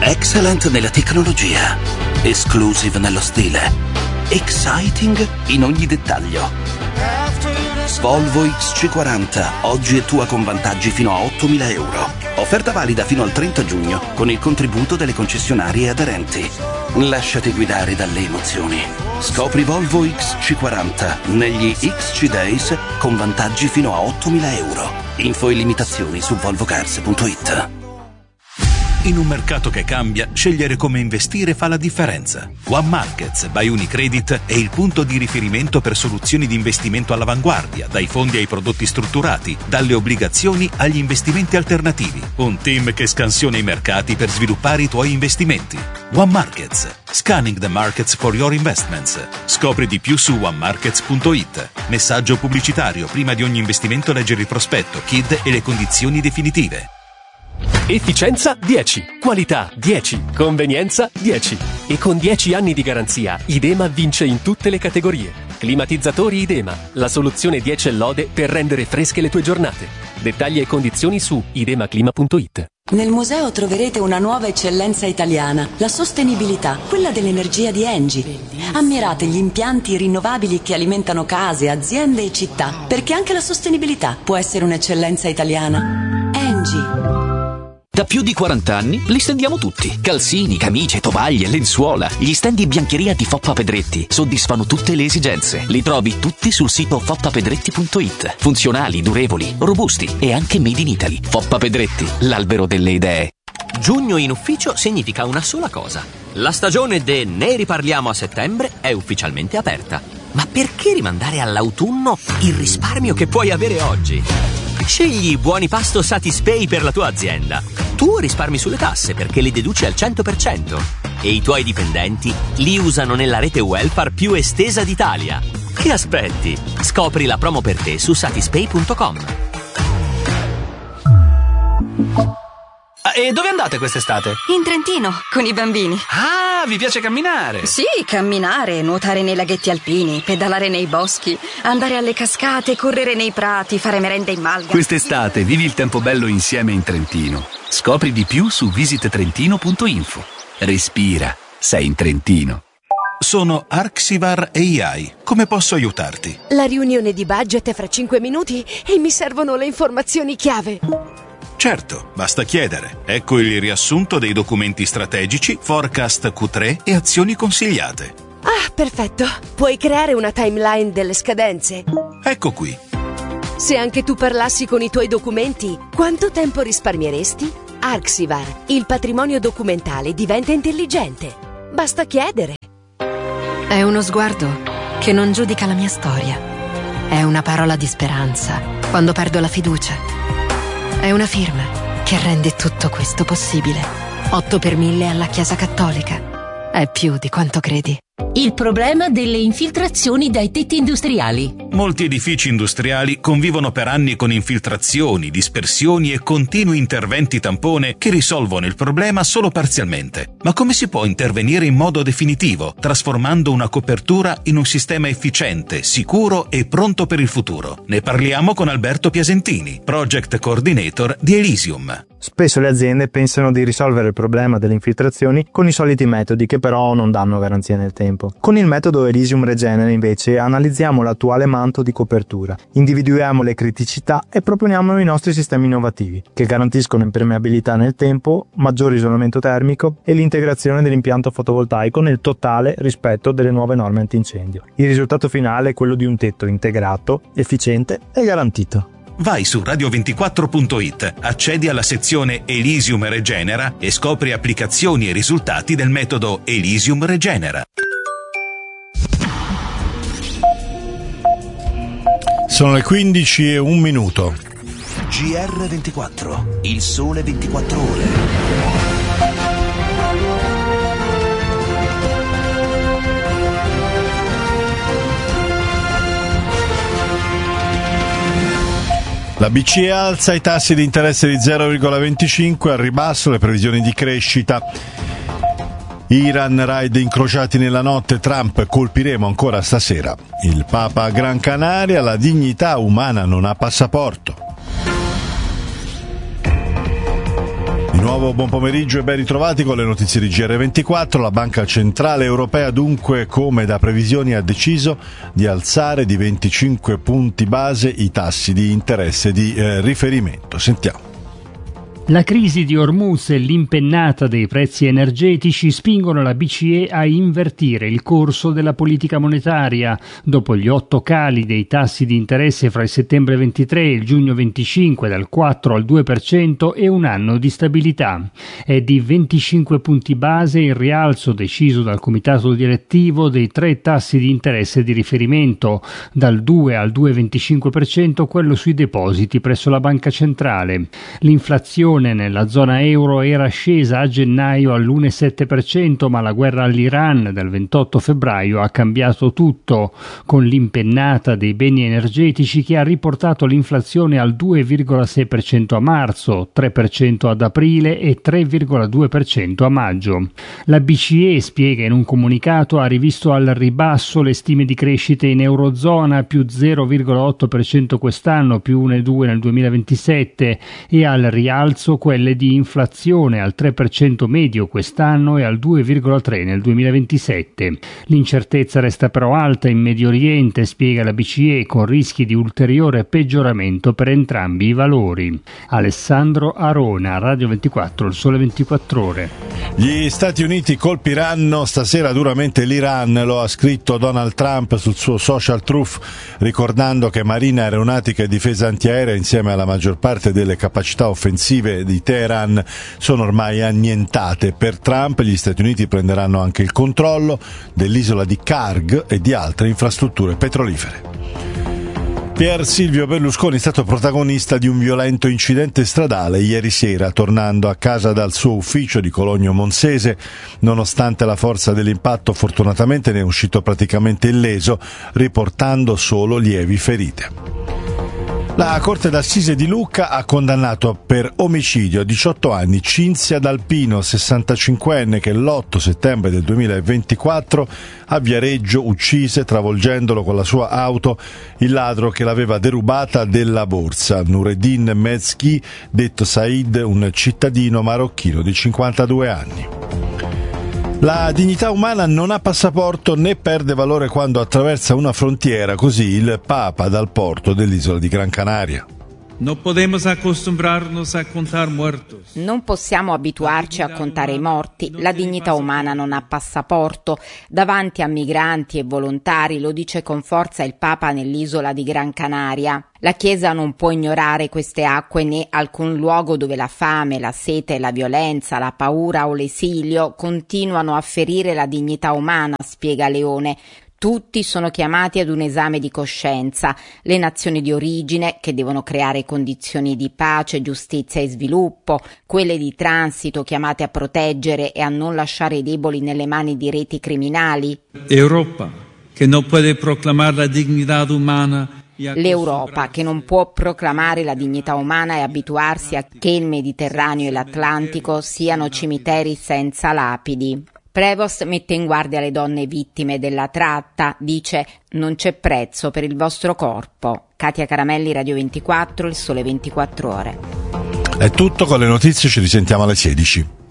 Excellent nella tecnologia, exclusive nello stile, exciting in ogni dettaglio. Volvo XC40, oggi è tua con vantaggi fino a 8.000 euro. Offerta valida fino al 30 giugno con il contributo delle concessionarie aderenti. Lasciati guidare dalle emozioni. Scopri Volvo XC40 negli XC Days con vantaggi fino a 8.000 euro. Info e limitazioni su volvocars.it. In un mercato che cambia, scegliere come investire fa la differenza. One Markets by Unicredit è il punto di riferimento per soluzioni di investimento all'avanguardia, dai fondi ai prodotti strutturati, dalle obbligazioni agli investimenti alternativi. Un team che scansiona i mercati per sviluppare i tuoi investimenti. One Markets. Scanning the markets for your investments. Scopri di più su onemarkets.it. Messaggio pubblicitario. Prima di ogni investimento leggere il prospetto, KID e le condizioni definitive. Efficienza 10, qualità 10, convenienza 10. E con 10 anni di garanzia, Idema vince in tutte le categorie. Climatizzatori Idema, la soluzione 10 e lode per rendere fresche le tue giornate. Dettagli e condizioni su idemaclima.it. Nel museo troverete una nuova eccellenza italiana, la sostenibilità, quella dell'energia di Engie. Ammirate gli impianti rinnovabili che alimentano case, aziende e città, perché anche la sostenibilità può essere un'eccellenza italiana. Engie. Da più di 40 anni li stendiamo tutti. Calzini, camicie, tovaglie, lenzuola. Gli stendi biancheria di Foppa Pedretti soddisfano tutte le esigenze. Li trovi tutti sul sito foppapedretti.it. Funzionali, durevoli, robusti e anche made in Italy. Foppa Pedretti, l'albero delle idee. Giugno in ufficio significa una sola cosa. La stagione de Ne riparliamo a settembre è ufficialmente aperta. Ma perché rimandare all'autunno il risparmio che puoi avere oggi? Scegli Buoni Pasto Satispay per la tua azienda. Tu risparmi sulle tasse perché le deduci al 100% e i tuoi dipendenti li usano nella rete welfare più estesa d'Italia. Che aspetti? Scopri la promo per te su satispay.com. E dove andate quest'estate? In Trentino, con i bambini. Ah, vi piace camminare? Sì, camminare, nuotare nei laghetti alpini, pedalare nei boschi, andare alle cascate, correre nei prati, fare merenda in malga. Quest'estate vivi il tempo bello insieme in Trentino. Scopri di più su visittrentino.info. Respira, sei in Trentino. Sono Arxivar AI. Come posso aiutarti? La riunione di budget è fra 5 minuti e mi servono le informazioni chiave. Certo, basta chiedere. Ecco il riassunto dei documenti strategici, forecast Q3 e azioni consigliate. Ah, perfetto. Puoi creare una timeline delle scadenze? Ecco qui. Se anche tu parlassi con i tuoi documenti, quanto tempo risparmieresti? Arxivar, il patrimonio documentale diventa intelligente. Basta chiedere. È uno sguardo che non giudica la mia storia. È una parola di speranza quando perdo la fiducia. È una firma che rende tutto questo possibile. 8 per 1000 alla Chiesa Cattolica. È più di quanto credi. Il problema delle infiltrazioni dai tetti industriali. Molti edifici industriali convivono per anni con infiltrazioni, dispersioni e continui interventi tampone che risolvono il problema solo parzialmente. Ma come si può intervenire in modo definitivo, trasformando una copertura in un sistema efficiente, sicuro e pronto per il futuro? Ne parliamo con Alberto Piasentini, Project Coordinator di Elysium. Spesso le aziende pensano di risolvere il problema delle infiltrazioni con i soliti metodi che però non danno garanzia nel tempo. Con il metodo Elysium Regenera invece analizziamo l'attuale manto di copertura, individuiamo le criticità e proponiamo i nostri sistemi innovativi che garantiscono impermeabilità nel tempo, maggiore isolamento termico e l'integrazione dell'impianto fotovoltaico nel totale rispetto delle nuove norme antincendio. Il risultato finale è quello di un tetto integrato, efficiente e garantito. Vai su radio24.it, accedi alla sezione Elysium Regenera e scopri applicazioni e risultati del metodo Elysium Regenera. Sono le 15:01. GR24, il sole 24 ore. La BCE alza i tassi di interesse di 0,25, al ribasso le previsioni di crescita. Iran, raid incrociati nella notte, Trump, colpiremo ancora stasera. Il Papa a Gran Canaria, la dignità umana non ha passaporto. Nuovo buon pomeriggio e ben ritrovati con le notizie di GR24. La Banca Centrale Europea dunque, come da previsioni, ha deciso di alzare di 25 punti base i tassi di interesse di riferimento. Sentiamo. La crisi di Hormuz e l'impennata dei prezzi energetici spingono la BCE a invertire il corso della politica monetaria. Dopo gli 8 cali dei tassi di interesse fra il settembre 23 e il giugno 25 dal 4 al 2% e un anno di stabilità. È di 25 punti base il rialzo deciso dal comitato direttivo dei 3 tassi di interesse di riferimento, dal 2 al 2,25% quello sui depositi presso la Banca Centrale. L'inflazione nella zona euro era scesa a gennaio all'1,7%, ma la guerra all'Iran del 28 febbraio ha cambiato tutto, con l'impennata dei beni energetici che ha riportato l'inflazione al 2,6% a marzo, 3% ad aprile e 3,2% a maggio. La BCE, spiega in un comunicato, ha rivisto al ribasso le stime di crescita in Eurozona, più 0,8% quest'anno, più 1,2% nel 2027, e al rialzo quelle di inflazione al 3% medio quest'anno e al 2,3% nel 2027. L'incertezza resta però alta in Medio Oriente, spiega la BCE, con rischi di ulteriore peggioramento per entrambi i valori. Alessandro Arona, Radio 24, Il Sole 24 Ore. Gli Stati Uniti colpiranno stasera duramente l'Iran, lo ha scritto Donald Trump sul suo social Truth, ricordando che Marina, Aeronautica e Difesa Antiaerea, insieme alla maggior parte delle capacità offensive di Teheran, sono ormai annientate. Per Trump gli Stati Uniti prenderanno anche il controllo dell'isola di Karg e di altre infrastrutture petrolifere. Pier Silvio Berlusconi è stato protagonista di un violento incidente stradale ieri sera, tornando a casa dal suo ufficio di Cologno Monsese. Nonostante la forza dell'impatto, fortunatamente ne è uscito praticamente illeso, riportando solo lievi ferite. La Corte d'Assise di Lucca ha condannato per omicidio a 18 anni Cinzia D'Alpino, 65enne, che l'8 settembre del 2024 a Viareggio uccise, travolgendolo con la sua auto, il ladro che l'aveva derubata della borsa. Nureddin Mezki, detto Said, un cittadino marocchino di 52 anni. La dignità umana non ha passaporto né perde valore quando attraversa una frontiera, così il Papa dal porto dell'isola di Gran Canaria. Non possiamo abituarci a contare i morti. La dignità umana non ha passaporto. Davanti a migranti e volontari, lo dice con forza il Papa nell'isola di Gran Canaria. La Chiesa non può ignorare queste acque né alcun luogo dove la fame, la sete, la violenza, la paura o l'esilio continuano a ferire la dignità umana, spiega Leone. Tutti sono chiamati ad un esame di coscienza, le nazioni di origine, che devono creare condizioni di pace, giustizia e sviluppo, quelle di transito, chiamate a proteggere e a non lasciare i deboli nelle mani di reti criminali. Europa, che non può proclamare la dignità umana. L'Europa, che non può proclamare la dignità umana e abituarsi a che il Mediterraneo e l'Atlantico siano cimiteri senza lapidi. Prevost mette in guardia le donne vittime della tratta, dice: non c'è prezzo per il vostro corpo. Katia Caramelli, Radio 24, Il Sole 24 Ore. È tutto, con le notizie ci risentiamo alle 16.